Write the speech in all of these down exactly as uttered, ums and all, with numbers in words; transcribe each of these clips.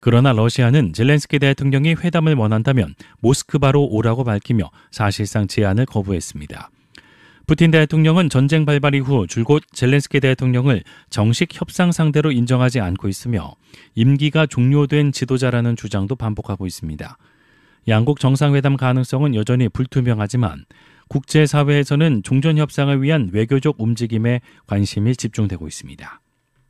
그러나 러시아는 젤렌스키 대통령이 회담을 원한다면 모스크바로 오라고 밝히며 사실상 제안을 거부했습니다. 푸틴 대통령은 전쟁 발발 이후 줄곧 젤렌스키 대통령을 정식 협상 상대로 인정하지 않고 있으며 임기가 종료된 지도자라는 주장도 반복하고 있습니다. 양국 정상회담 가능성은 여전히 불투명하지만 국제사회에서는 종전협상을 위한 외교적 움직임에 관심이 집중되고 있습니다.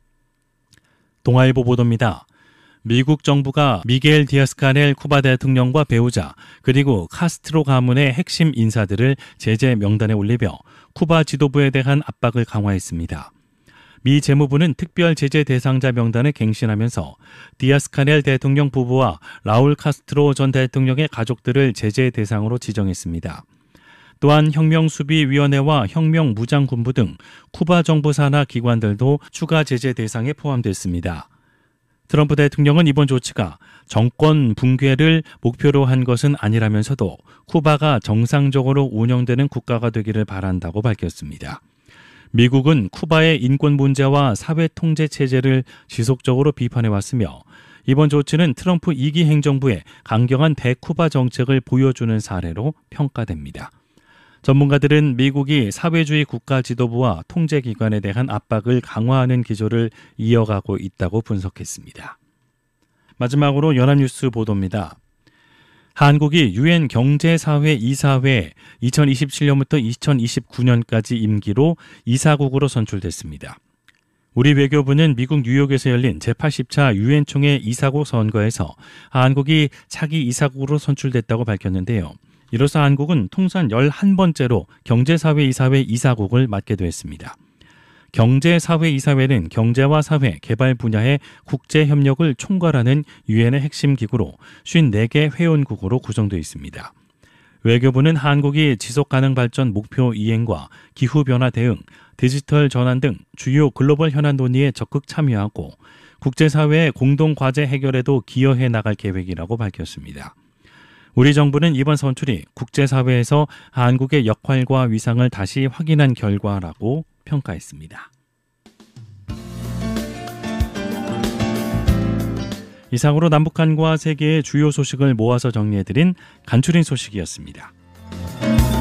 동아일보 보도입니다. 미국 정부가 미겔 디아스카넬 쿠바 대통령과 배우자 그리고 카스트로 가문의 핵심 인사들을 제재 명단에 올리며 쿠바 지도부에 대한 압박을 강화했습니다. 미 재무부는 특별 제재 대상자 명단을 갱신하면서 디아스카넬 대통령 부부와 라울 카스트로 전 대통령의 가족들을 제재 대상으로 지정했습니다. 또한 혁명수비위원회와 혁명무장군부 등 쿠바 정부 산하 기관들도 추가 제재 대상에 포함됐습니다. 트럼프 대통령은 이번 조치가 정권 붕괴를 목표로 한 것은 아니라면서도 쿠바가 정상적으로 운영되는 국가가 되기를 바란다고 밝혔습니다. 미국은 쿠바의 인권 문제와 사회 통제 체제를 지속적으로 비판해왔으며 이번 조치는 트럼프 이 기 행정부의 강경한 대쿠바 정책을 보여주는 사례로 평가됩니다. 전문가들은 미국이 사회주의 국가 지도부와 통제기관에 대한 압박을 강화하는 기조를 이어가고 있다고 분석했습니다. 마지막으로 연합뉴스 보도입니다. 한국이 유엔 경제사회 이사회 이천이십칠 년부터 이천이십구 년까지 임기로 이사국으로 선출됐습니다. 우리 외교부는 미국 뉴욕에서 열린 제팔십 차 유엔 총회 이사국 선거에서 한국이 차기 이사국으로 선출됐다고 밝혔는데요. 이로써 한국은 통산 열한 번째로 경제사회 이사회 이사국을 맡게 됐습니다. 경제사회 이사회는 경제와 사회, 개발 분야의 국제협력을 총괄하는 유엔의 핵심 기구로 오십사 개 회원국으로 구성되어 있습니다. 외교부는 한국이 지속가능 발전 목표 이행과 기후변화 대응, 디지털 전환 등 주요 글로벌 현안 논의에 적극 참여하고 국제사회의 공동과제 해결에도 기여해 나갈 계획이라고 밝혔습니다. 우리 정부는 이번 선출이 국제사회에서 한국의 역할과 위상을 다시 확인한 결과라고 평가했습니다. 이상으로 남북한과 세계의 주요 소식을 모아서 정리해드린 간추린 소식이었습니다.